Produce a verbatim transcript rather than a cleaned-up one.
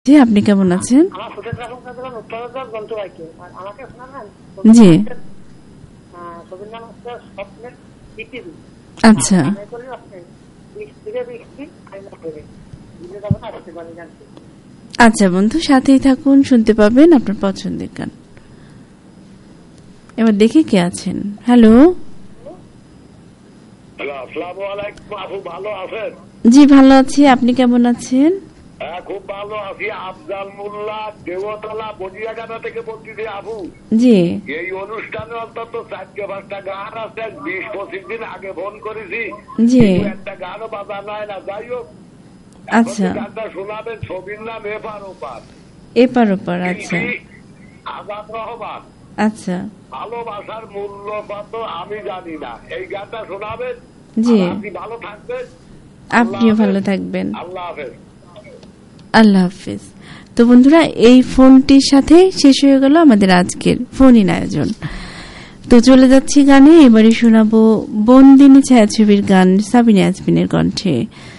জি, আপনি কেমন আছেন? আমার ফুটেজ রাখুন কাজের উত্তরদার বলতে পারছি আর আমাকে শোনাবেন। জি, ছবির নাম হচ্ছে স্বপ্নের পৃথিবী। আচ্ছা আমি করি আপনি বৃষ্টি বৃষ্টি আইনা করে বুঝে যাবেন আসতে পারি জানতে। আচ্ছা বন্ধু, সাথেই থাকুন, শুনতে পাবেন আপনার পছন্দের গান। এবার দেখে কে আছেন। হ্যালো, আসসালামু আলাইকুম। আপু ভালো আছেন? জি ভালো আছি, আপনি কেমন আছেন? হ্যাঁ খুব ভালো আছি। আফজাল মোল্লা দেওতলা বজিয়াগানা থেকে বলতেছি। আপু জি এই অনুষ্ঠানে অন্তত চারটে পাঁচটা গান আছে, বিশ পঁচিশ দিন আগে ফোন করেছি, জি একটা গানও বাজা নাই না। যাই হোক, আচ্ছা, গানটা শোনাবেন। ছবির নাম এপার ওপার, এপার ওপার। আচ্ছা আজাদ রহমান। আচ্ছা, ভালোবাসার মূল্য কত আমি জানি না, এই গানটা শোনাবেন। জি আপনি ভালো থাকবেন, আপনিও ভালো থাকবেন, আল্লাহ হাফেজ। আল্লাহ হাফিজ। তো বন্ধুরা, এই ফোনটির সাথে শেষ হয়ে গেল আমাদের আজকের ফোন ইন আয়োজন। তো চলে যাচ্ছি গানে। এবারে শোনাবো বন্দিনী ছায়াছবির গান সাবিনা ইয়াসমিনের কণ্ঠে।